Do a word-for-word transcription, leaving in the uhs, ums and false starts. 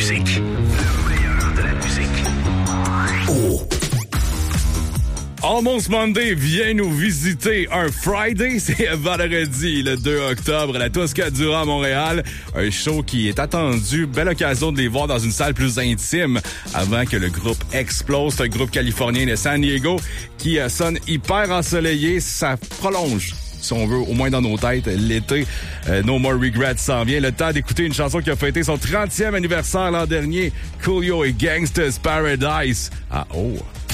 musique. Le meilleur de la musique. Oh. Almost Monday vient nous visiter un Friday, c'est vendredi le deux octobre à la Tuscadura à Montréal. Un show qui est attendu, belle occasion de les voir dans une salle plus intime avant que le groupe explose. C'est un groupe californien de San Diego qui sonne hyper ensoleillé, ça prolonge, si on veut, au moins dans nos têtes, l'été. Euh, No More Regrets s'en vient. Le temps d'écouter une chanson qui a fêté son trentième anniversaire l'an dernier. Coolio et Gangsta's Paradise. Ah oh!